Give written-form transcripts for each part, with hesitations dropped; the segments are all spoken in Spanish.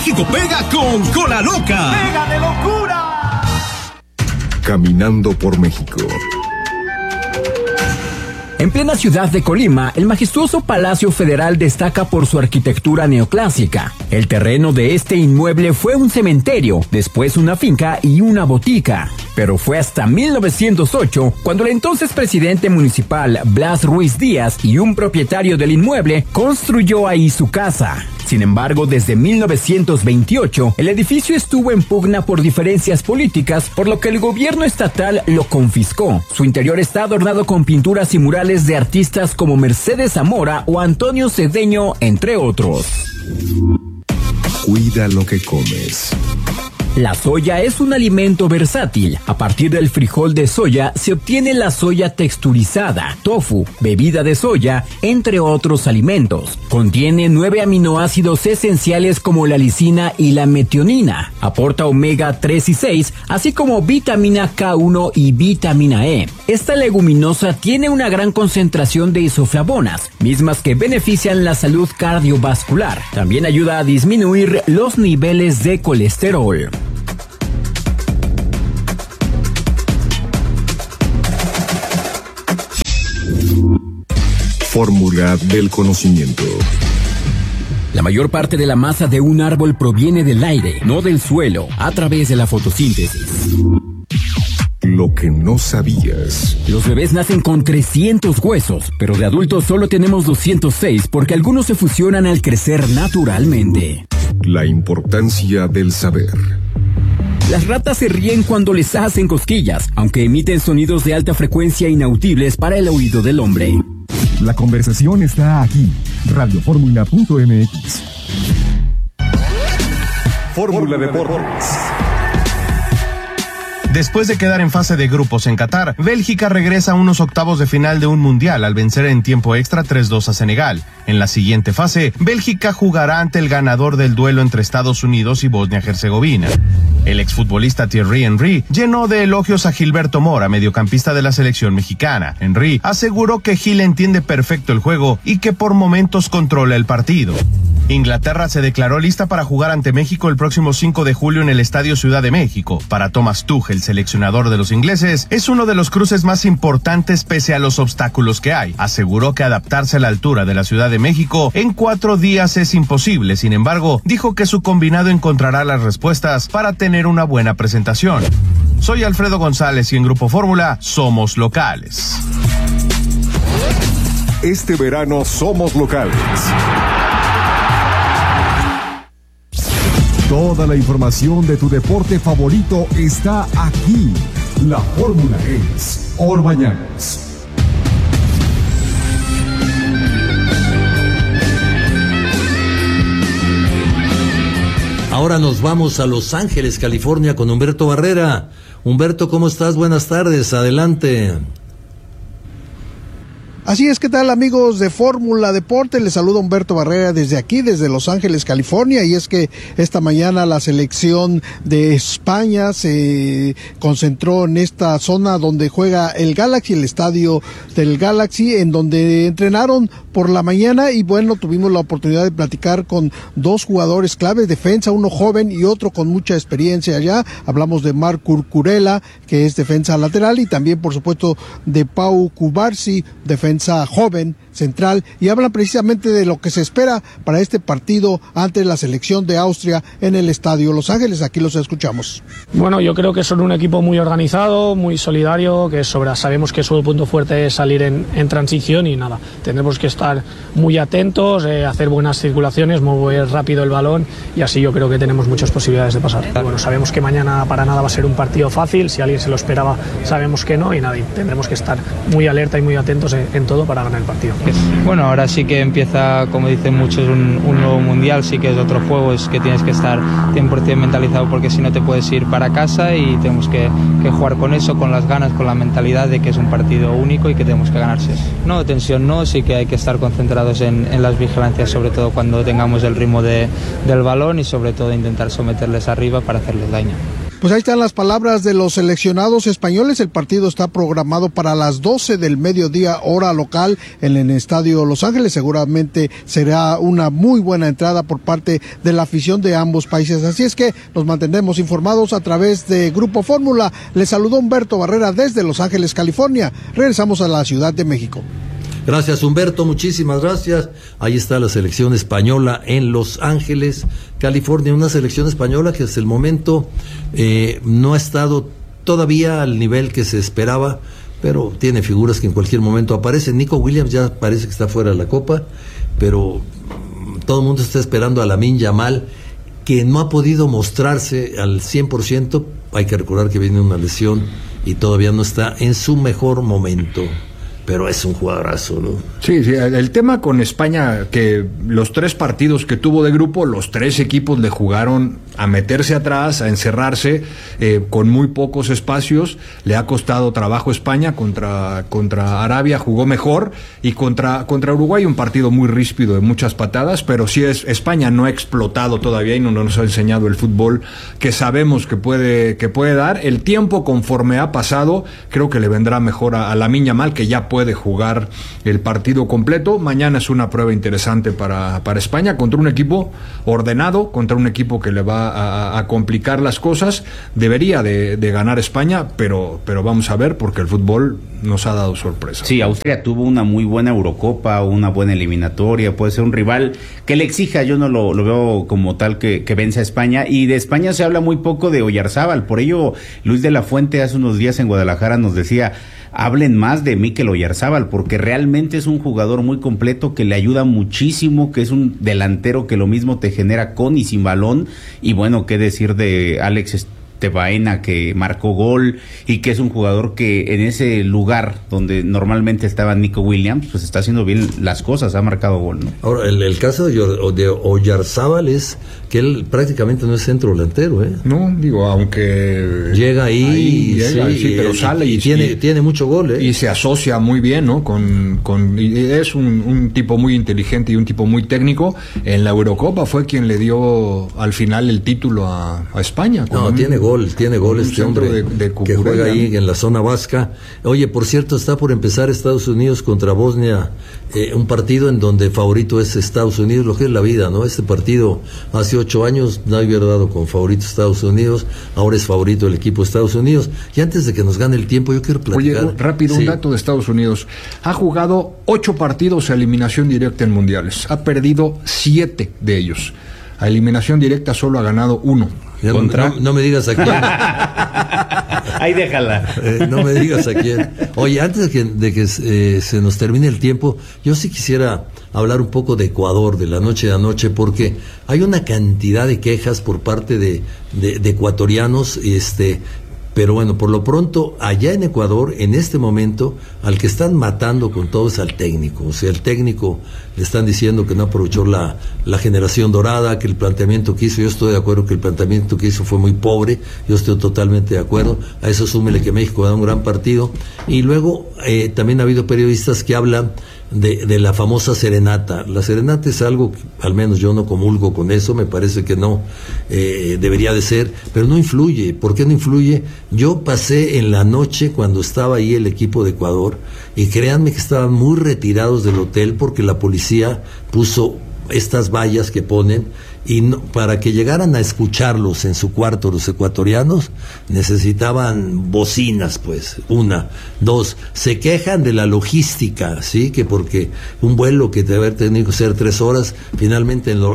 México pega con Cola Loca. ¡Pega de locura! Caminando por México. En plena ciudad de Colima, el majestuoso Palacio Federal destaca por su arquitectura neoclásica. El terreno de este inmueble fue un cementerio, después una finca y una botica. Pero fue hasta 1908 cuando el entonces presidente municipal Blas Ruiz Díaz y un propietario del inmueble construyó ahí su casa. Sin embargo, desde 1928, el edificio estuvo en pugna por diferencias políticas, por lo que el gobierno estatal lo confiscó. Su interior está adornado con pinturas y murales de artistas como Mercedes Zamora o Antonio Cedeño, entre otros. Cuida lo que comes. La soya es un alimento versátil. A partir del frijol de soya se obtiene la soya texturizada, tofu, bebida de soya, entre otros alimentos. Contiene 9 aminoácidos esenciales como la lisina y la metionina. Aporta omega 3 y 6, así como vitamina K1 y vitamina E. Esta leguminosa tiene una gran concentración de isoflavonas, mismas que benefician la salud cardiovascular. También ayuda a disminuir los niveles de colesterol. Fórmula del conocimiento. La mayor parte de la masa de un árbol proviene del aire, no del suelo, a través de la fotosíntesis. Lo que no sabías. Los bebés nacen con 300 huesos, pero de adultos solo tenemos 206 porque algunos se fusionan al crecer naturalmente. La importancia del saber. Las ratas se ríen cuando les hacen cosquillas, aunque emiten sonidos de alta frecuencia inaudibles para el oído del hombre. La conversación está aquí. Radioformula.mx. Fórmula Deportes. Después de quedar en fase de grupos en Qatar, Bélgica regresa a unos octavos de final de un mundial al vencer en tiempo extra 3-2 a Senegal. En la siguiente fase, Bélgica jugará ante el ganador del duelo entre Estados Unidos y Bosnia-Herzegovina. El exfutbolista Thierry Henry llenó de elogios a Gilberto Mora, mediocampista de la selección mexicana. Henry aseguró que Gil entiende perfecto el juego y que por momentos controla el partido. Inglaterra se declaró lista para jugar ante México el próximo 5 de julio en el Estadio Ciudad de México. Para Thomas Tuchel, seleccionador de los ingleses, es uno de los cruces más importantes pese a los obstáculos que hay. Aseguró que adaptarse a la altura de la Ciudad de México en 4 días es imposible. Sin embargo, dijo que su combinado encontrará las respuestas para tener una buena presentación. Soy Alfredo González y en Grupo Fórmula somos locales. Este verano somos locales. Toda la información de tu deporte favorito está aquí. La fórmula es Orbañanos. Ahora nos vamos a Los Ángeles, California, con Humberto Barrera. Humberto, ¿cómo estás? Buenas tardes, adelante. Así es, ¿qué tal amigos de Fórmula Deporte? Les saluda Humberto Barrera desde aquí, desde Los Ángeles, California, y es que esta mañana la selección de España se concentró en esta zona donde juega el Galaxy, el estadio del Galaxy, en donde entrenaron por la mañana y bueno, tuvimos la oportunidad de platicar con 2 jugadores claves, defensa, uno joven y otro con mucha experiencia allá. Hablamos de Marc Cucurella, que es defensa lateral, y también por supuesto de Pau Cubarsí, defensa joven, central, y hablan precisamente de lo que se espera para este partido ante la selección de Austria en el Estadio Los Ángeles. Aquí los escuchamos. Bueno, yo creo que son un equipo muy organizado, muy solidario, que sabemos que su punto fuerte es salir en transición y nada, tendremos que estar muy atentos, hacer buenas circulaciones, mover rápido el balón y así yo creo que tenemos muchas posibilidades de pasar. Bueno, sabemos que mañana para nada va a ser un partido fácil, si alguien se lo esperaba sabemos que no y nada, y tendremos que estar muy alerta y muy atentos en todo para ganar el partido. Bueno, ahora sí que empieza, como dicen muchos, un nuevo mundial, sí que es otro juego, es que tienes que estar 100% mentalizado porque si no te puedes ir para casa y tenemos que jugar con eso, con las ganas, con la mentalidad de que es un partido único y que tenemos que ganarse. No, tensión no, sí que hay que estar concentrados en las vigilancias, sobre todo cuando tengamos el ritmo del balón y sobre todo intentar someterles arriba para hacerles daño. Pues ahí están las palabras de los seleccionados españoles. El partido está programado para las 12 del mediodía, hora local, en el Estadio Los Ángeles. Seguramente será una muy buena entrada por parte de la afición de ambos países. Así es que nos mantendremos informados a través de Grupo Fórmula. Les saludó Humberto Barrera desde Los Ángeles, California. Regresamos a la Ciudad de México. Gracias, Humberto, muchísimas gracias. Ahí está la selección española en Los Ángeles, California, una selección española que hasta el momento no ha estado todavía al nivel que se esperaba, pero tiene figuras que en cualquier momento aparecen. Nico Williams ya parece que está fuera de la Copa, pero todo el mundo está esperando a Lamine Yamal, que no ha podido mostrarse al 100%. Hay que recordar que viene una lesión y todavía no está en su mejor momento. Pero es un jugadorazo, ¿no? Sí, el tema con España, que los 3 partidos que tuvo de grupo, los 3 equipos le jugaron a meterse atrás, a encerrarse, con muy pocos espacios. Le ha costado trabajo España. Contra Arabia jugó mejor, y contra Uruguay un partido muy ríspido, de muchas patadas, pero sí España no ha explotado todavía y no nos ha enseñado el fútbol que sabemos que puede dar. El tiempo, conforme ha pasado, creo que le vendrá mejor a Lamine Yamal, que ya puede jugar el partido completo. Mañana es una prueba interesante para España, contra un equipo ordenado, contra un equipo que le va a complicar las cosas. Debería de ganar España, pero vamos a ver, porque el fútbol nos ha dado sorpresa. Sí, Austria tuvo una muy buena Eurocopa, una buena eliminatoria, puede ser un rival que le exija. Yo no lo veo como tal que vence a España, y de España se habla muy poco de Oyarzábal. Por ello, Luis de la Fuente hace unos días en Guadalajara nos decía: hablen más de Mikel Oyarzábal, porque realmente es un jugador muy completo, que le ayuda muchísimo, que es un delantero que lo mismo te genera con y sin balón. Y bueno, qué decir de Alex Baena, que marcó gol, y que es un jugador que en ese lugar donde normalmente estaba Nico Williams, pues está haciendo bien las cosas, ha marcado gol, ¿no? Ahora, el caso de Oyarzábal es que él prácticamente no es centro delantero, ¿eh? No, digo, aunque llega ahí sí, pero sale y tiene mucho gol, ¿eh? Y se asocia muy bien, ¿no? Y es un tipo muy inteligente y un tipo muy técnico. En la Eurocopa fue quien le dio al final el título a España. No, tiene gol este hombre que juega ahí en la zona vasca. Oye, por cierto, está por empezar Estados Unidos contra Bosnia, un partido en donde favorito es Estados Unidos, lo que es la vida, ¿no? Este partido hace 8 años no había dado con favorito Estados Unidos, ahora es favorito el equipo de Estados Unidos. Y antes de que nos gane el tiempo, yo quiero platicar. Oye, rápido, un dato de Estados Unidos. Ha jugado 8 partidos a eliminación directa en mundiales, ha perdido 7 de ellos. A eliminación directa solo ha ganado 1. No me digas a quién. Ahí déjala. No me digas a quién. Oye, antes de que se nos termine el tiempo, yo sí quisiera hablar un poco de Ecuador, de la noche de anoche, porque hay una cantidad de quejas por parte de ecuatorianos, pero bueno, por lo pronto, allá en Ecuador, en este momento, al que están matando con todo es al técnico. O sea, el técnico le están diciendo que no aprovechó la generación dorada, que el planteamiento que hizo, yo estoy de acuerdo que el planteamiento que hizo fue muy pobre, yo estoy totalmente de acuerdo. A eso súmele que México da un gran partido. Y luego, también ha habido periodistas que hablan de la famosa serenata. La serenata es algo que, al menos yo no comulgo con eso, me parece que no debería de ser, pero no influye. ¿Por qué no influye? Yo pasé en la noche cuando estaba ahí el equipo de Ecuador, y créanme que estaban muy retirados del hotel porque la policía puso estas vallas que ponen, y para que llegaran a escucharlos en su cuarto los ecuatorianos necesitaban bocinas, pues. 1, 2, se quejan de la logística, sí, que porque un vuelo que debe haber tenido que ser 3 horas, finalmente el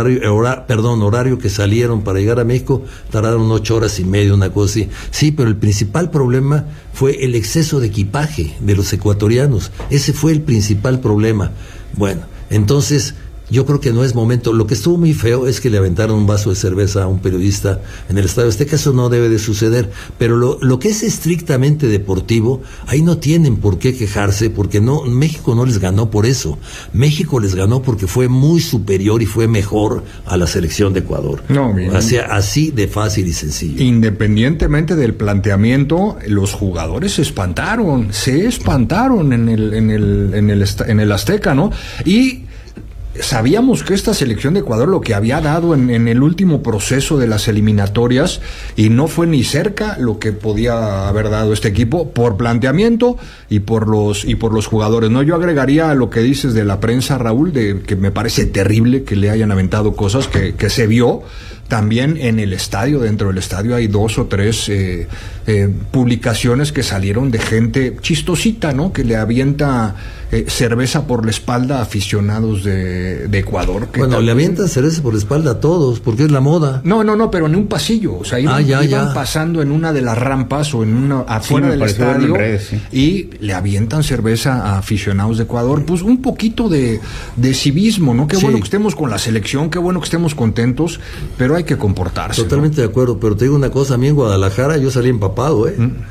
horario que salieron para llegar a México tardaron 8 horas y media, una cosa así. Sí, pero el principal problema fue el exceso de equipaje de los ecuatorianos. Ese fue el principal problema. Bueno, entonces yo creo que no es momento. Lo que estuvo muy feo es que le aventaron un vaso de cerveza a un periodista en el Estadio Azteca. Eso no debe de suceder, pero lo que es estrictamente deportivo, ahí no tienen por qué quejarse, porque México no les ganó por eso. México les ganó porque fue muy superior y fue mejor a la selección de Ecuador. Así de fácil y sencillo. Independientemente del planteamiento, los jugadores se espantaron en el Azteca, ¿no? Y sabíamos que esta selección de Ecuador lo que había dado en el último proceso de las eliminatorias, y no fue ni cerca lo que podía haber dado este equipo por planteamiento y por los jugadores, ¿no? Yo agregaría a lo que dices de la prensa, Raúl, de que me parece terrible que le hayan aventado cosas que se vio. También en el estadio, dentro del estadio, hay 2 o 3 publicaciones que salieron de gente chistosita, ¿no? Que le avienta cerveza por la espalda a aficionados de Ecuador. Que bueno, le avientan cerveza por la espalda a todos, porque es la moda. No, pero en un pasillo. O sea, iban pasando en una de las rampas o afuera del estadio, y le avientan cerveza a aficionados de Ecuador. Pues un poquito de civismo, ¿no? Qué bueno que estemos con la selección, qué bueno que estemos contentos, pero hay que comportarse. Totalmente, ¿no? De acuerdo, pero te digo una cosa, a mí en Guadalajara yo salí empapado,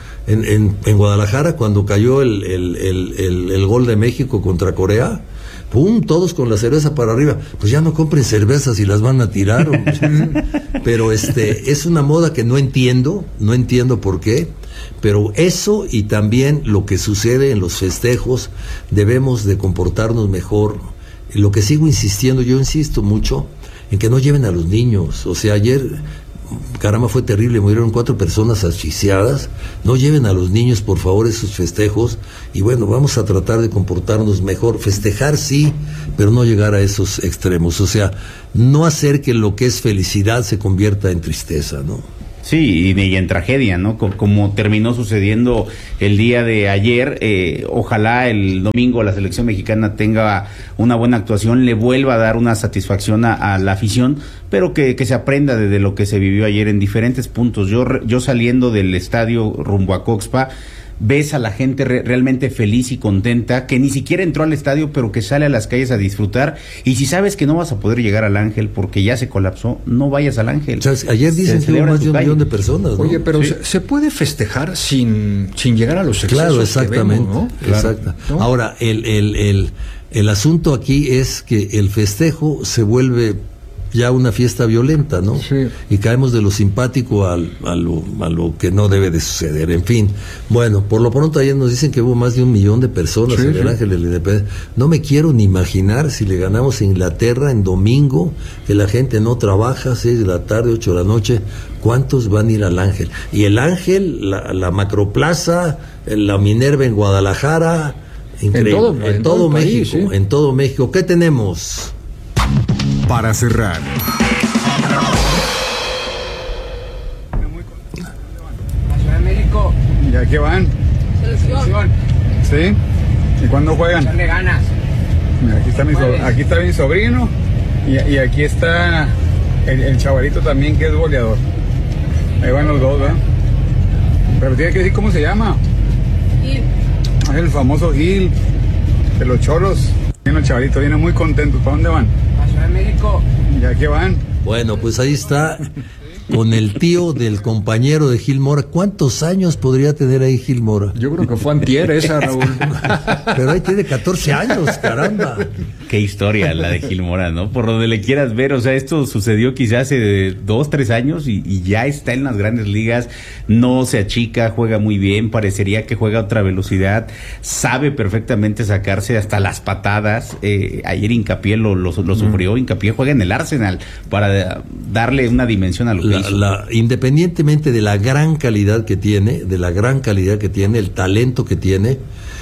En Guadalajara, cuando cayó el gol de México contra Corea, ¡pum!, todos con la cerveza para arriba. Pues ya no compren cervezas y las van a tirar. Pero es una moda que no entiendo por qué, pero eso y también lo que sucede en los festejos, debemos de comportarnos mejor. Lo que sigo insistiendo, yo insisto mucho en que no lleven a los niños. O sea, ayer, caramba, fue terrible, murieron 4 personas asfixiadas. No lleven a los niños, por favor, esos festejos, y bueno, vamos a tratar de comportarnos mejor. Festejar sí, pero no llegar a esos extremos. O sea, no hacer que lo que es felicidad se convierta en tristeza, ¿no? Sí, y en tragedia, ¿no? Como terminó sucediendo el día de ayer. Ojalá el domingo la selección mexicana tenga una buena actuación, le vuelva a dar una satisfacción a la afición, pero que se aprenda de lo que se vivió ayer en diferentes puntos. Yo saliendo del estadio rumbo a Coxpa, ves a la gente realmente feliz y contenta, que ni siquiera entró al estadio, pero que sale a las calles a disfrutar. Y si sabes que no vas a poder llegar al Ángel porque ya se colapsó, no vayas al Ángel. O sea, ayer dicen que hubo más de 1 millón de personas, ¿no? Oye, pero se puede festejar sin llegar a los excesos. Claro, exactamente. Que vemos, ¿no? Exacto. ¿No? Ahora, el asunto aquí es que el festejo se vuelve ya una fiesta violenta, ¿no? Sí. Y caemos de lo simpático a lo que no debe de suceder. En fin, bueno, por lo pronto ayer nos dicen que hubo más de 1 millón de personas en el Ángel de la Independencia. No me quiero ni imaginar si le ganamos a Inglaterra en domingo, que la gente no trabaja, 6 de la tarde, 8 de la noche, ¿cuántos van a ir al Ángel? Y el Ángel, la Macroplaza, la Minerva en Guadalajara, increíble. En todo México, país, en todo México. ¿Qué tenemos? Para cerrar, Ciudad de México. ¿Y a qué van? Selección. ¿Sí? ¿Y cuándo juegan? Echarle ganas. Mira, aquí está mi sobrino y aquí está el chavalito también, que es goleador. Ahí van los dos, ¿verdad? Pero tiene que decir cómo se llama. Gil. Es el famoso Gil de los Cholos. Los chavalitos vienen muy contentos. ¿Para dónde van? A Ciudad de México. ¿Y a qué van? Bueno, pues ahí está, con el tío del compañero de Gil Mora. ¿Cuántos años podría tener ahí Gil Mora? Yo creo que fue antier esa, Raúl. Pero ahí tiene 14 años, caramba. Qué historia la de Gil Mora, ¿no? Por donde le quieras ver, o sea, esto sucedió quizás hace 2, 3 años y ya está en las grandes ligas, no se achica, juega muy bien, parecería que juega a otra velocidad, sabe perfectamente sacarse hasta las patadas. Ayer Hincapié lo sufrió. Hincapié juega en el Arsenal para darle una dimensión a lo que hizo. Independientemente de la gran calidad que tiene, el talento que tiene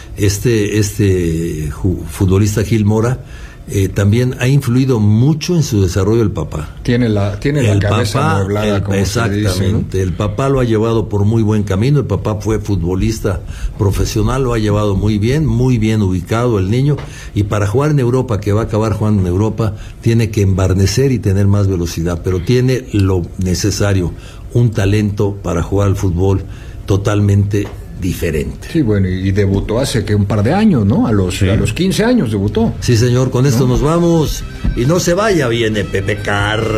este futbolista Gil Mora, también ha influido mucho en su desarrollo el papá. Tiene la cabeza amueblada, como exactamente, se dice, ¿no? El papá lo ha llevado por muy buen camino. El papá fue futbolista profesional, lo ha llevado muy bien ubicado el niño, y para jugar en Europa, que va a acabar jugando en Europa, tiene que embarnecer y tener más velocidad, pero tiene lo necesario, un talento para jugar al fútbol totalmente diferente. Sí, bueno, y debutó hace un par de años, ¿no? A los 15 años debutó. Sí, señor, con esto nos vamos, y no se vaya, viene Pepe Carr.